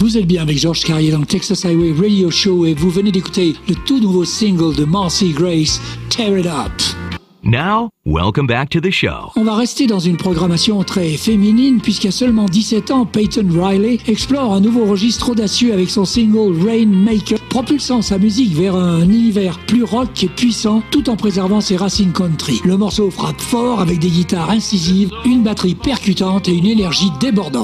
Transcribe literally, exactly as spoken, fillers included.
Vous êtes bien avec Georges Carrier dans le Texas Highway Radio Show et vous venez d'écouter le tout nouveau single de Marcy Grace, Tear It Up. Now, welcome back to the show. On va rester dans une programmation très féminine puisqu'il y a seulement dix-sept ans, Peyton Riley explore un nouveau registre audacieux avec son single Rainmaker, propulsant sa musique vers un univers plus rock et puissant tout en préservant ses racines country. Le morceau frappe fort avec des guitares incisives, une batterie percutante et une énergie débordante.